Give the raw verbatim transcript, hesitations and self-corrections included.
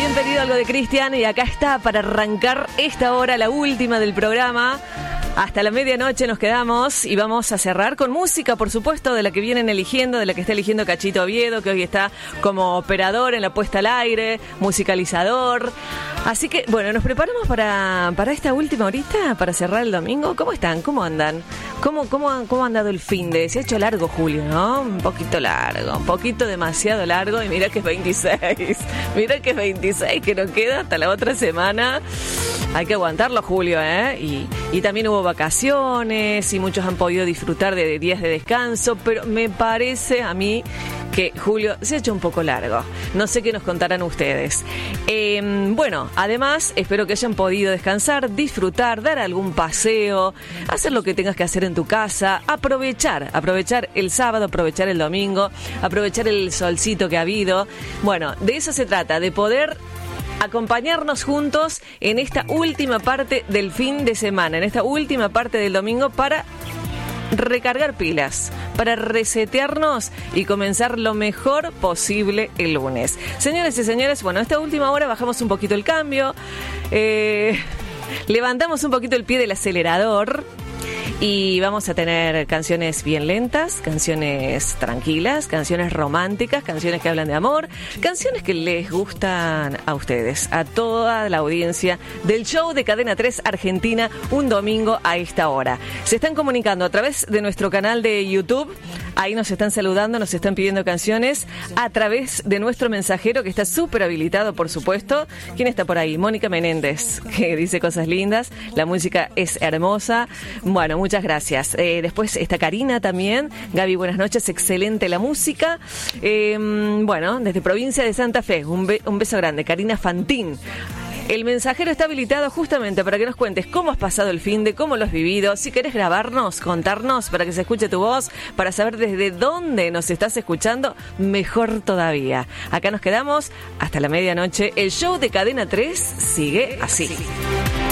habían pedido algo de Cristian y acá está para arrancar esta hora, la última del programa. Hasta la medianoche nos quedamos y vamos a cerrar con música, por supuesto, de la que vienen eligiendo, de la que está eligiendo Cachito Oviedo, que hoy está como operador en la puesta al aire, musicalizador. Así que, bueno, nos preparamos para, para esta última horita, para cerrar el domingo. ¿Cómo están? ¿Cómo andan? ¿Cómo, cómo, cómo ha andado el fin de? Se ha hecho largo, Julio, ¿no? Un poquito largo, un poquito demasiado largo. Y mira que es veintiséis. Mira que es veintiséis, que nos queda hasta la otra semana. Hay que aguantarlo, Julio, ¿eh? Y, y también hubo vacaciones y muchos han podido disfrutar de días de descanso, pero me parece a mí que Julio se ha hecho un poco largo. No sé qué nos contarán ustedes. Eh, bueno, además espero que hayan podido descansar, disfrutar, dar algún paseo, hacer lo que tengas que hacer en tu casa, aprovechar, aprovechar el sábado, aprovechar el domingo, aprovechar el solcito que ha habido. Bueno, de eso se trata, de poder acompañarnos juntos en esta última parte del fin de semana, en esta última parte del domingo para recargar pilas, para resetearnos y comenzar lo mejor posible el lunes. Señores y señores, bueno, esta última hora bajamos un poquito el cambio, eh, levantamos un poquito el pie del acelerador. Y vamos a tener canciones bien lentas, canciones tranquilas, canciones románticas, canciones que hablan de amor, canciones que les gustan a ustedes, a toda la audiencia del show de Cadena tres Argentina, un domingo a esta hora. Se están comunicando a través de nuestro canal de YouTube, ahí nos están saludando, nos están pidiendo canciones, a través de nuestro mensajero que está súper habilitado, por supuesto. ¿Quién está por ahí? Mónica Menéndez, que dice cosas lindas, la música es hermosa. Bueno, muchas gracias. Eh, después está Karina también. Gaby, buenas noches. Excelente la música. Eh, bueno, desde provincia de Santa Fe, un, be- un beso grande. Karina Fantín. El mensajero está habilitado justamente para que nos cuentes cómo has pasado el fin de, cómo lo has vivido. Si querés grabarnos, contarnos para que se escuche tu voz, para saber desde dónde nos estás escuchando, mejor todavía. Acá nos quedamos hasta la medianoche. El show de Cadena tres sigue así.